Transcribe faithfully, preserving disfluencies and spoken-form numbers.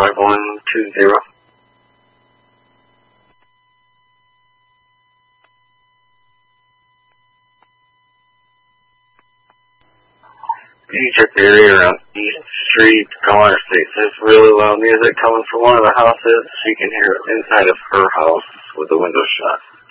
five one two zero. You check the area around East Street, Colorado State. There's really loud music coming from one of the houses. You can hear it inside of her house with the windows shut.